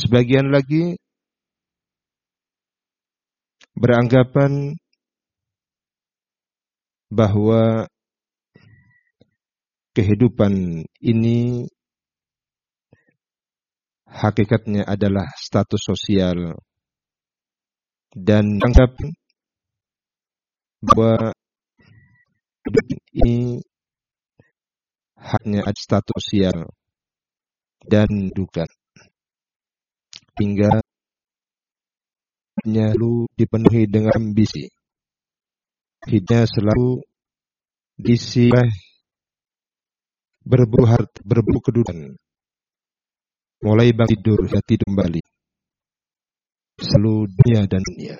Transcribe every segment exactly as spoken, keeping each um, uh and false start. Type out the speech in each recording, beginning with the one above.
Sebagian lagi beranggapan bahwa kehidupan ini hakikatnya adalah status sosial, dan anggapan bahwa hidup ini hanya ada status sosial dan dukan, hingga selalu dipenuhi dengan ambisi. Hidupnya selalu diisi berburu harta, berburu kedudukan, mulai bangun tidur hingga tidur kembali, selalu dunia dan dunia.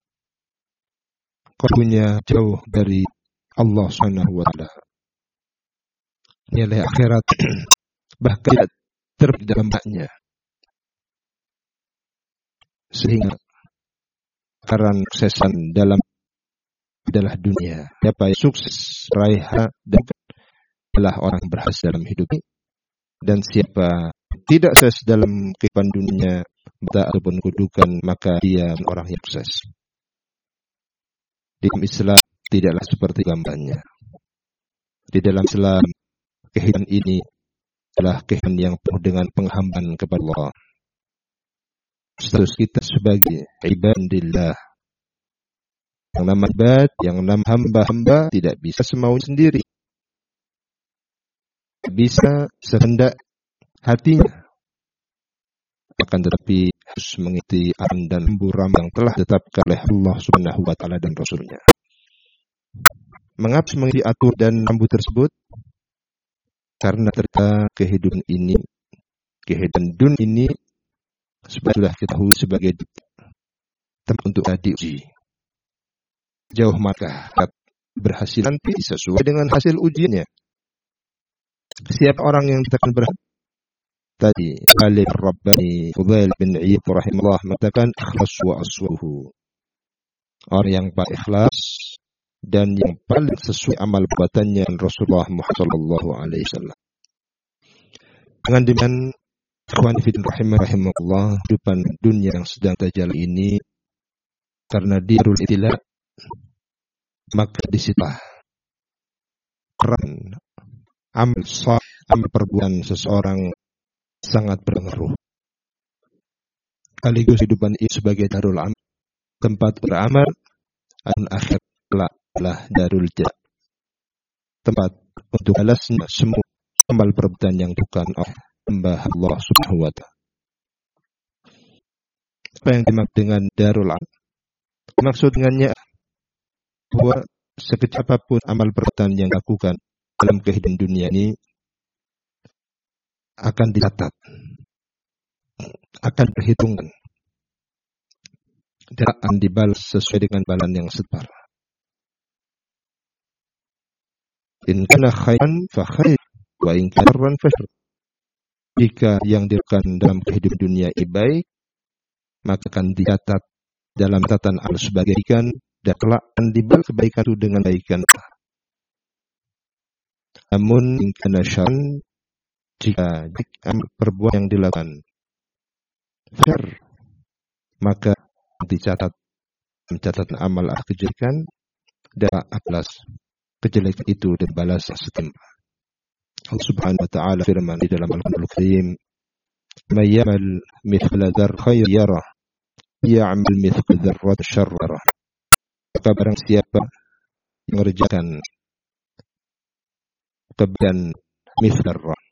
Kalbunya jauh dari Allah Subhanahu wa taala. Nilai akhirat bahkan tidak terdapat dalam maknya. Sehingga karena kesuksesan dalam adalah dunia. Siapa yang sukses raih dan adalah orang berhasil dalam hidup ini. Dan siapa tidak sukses dalam kehidupan dunia ataupun kedudukan, maka dia orang yang sukses. Di Islam tidaklah seperti gambarnya. Di dalam Islam, kehidupan ini adalah kehidupan yang penuh dengan penghambaan kepada Allah. Status kita sebagai ibadillah, yang nama ibad, yang nama hamba-hamba tidak bisa semau sendiri, bisa sehendak hatinya, akan tetapi harus mengikuti arahan dan lemburan yang telah ditetapkan oleh Allah Subhanahu wa taala dan Rasulnya. Mengapa mengikuti atur dan rambu tersebut? Karena ternyata kehidupan ini, kehidupan dunia ini sudah kita tahu sebagai tempat untuk diuji. Jauh maka berhasil nanti sesuai dengan hasil ujiannya. Siapa orang yang akan berhasil? Tadi Alim Rabbani Fudail bin Iyad rahimahullah mengatakan ikhlas wa aswahu. Orang yang paling ikhlas dan yang paling sesuai amal perbuatannya Rasulullah Muhammad sallallahu alaihi wasallam. Dengan demikian ikhwan fillah rahimahullah, kehidupan dunia yang sedang terjadi ini karena dirul itila, maka disitulah peran amal saleh, amal perbuatan seseorang sangat berpengaruh. Sekaligus kehidupan ini sebagai darul amal, tempat beramal, dan akhir adalah darul jazaa, tempat untuk balasnya semua amal perbuatan yang bukan oleh hamba Allah Subhanahu wa taala. Apa yang dimaksud dengan darul amal? Maksud dengannya bahwa sekecil apapun amal perbuatan yang dilakukan dalam kehidupan dunia ini akan dicatat, akan diperhitungkan, dan akan dibalas sesuai dengan balasan yang setara. In kana khairan fa khair wa in kana syarran fa syarr. Jika yang dilakukan dalam kehidupan dunia ini baik, maka akan dicatat dalam catatan amal sebagai kebaikan, dan kelak akan dibalas kebaikan itu dengan kebaikan. Namun in kana syarran, jika perbuatan yang dilakukan syarr, maka dicatat mencatat amal kejelekan dan alas kejelekan itu dan balas setimpa. Allah Subhanahu wa taala firman di dalam Al-Qur'anul Karim, "May ya'mal mithla dzarratin khairan yarah, ya'mal mithla dzarratin syarran yarah." Maka barang siapa yang mengerjakan kebaikan mithla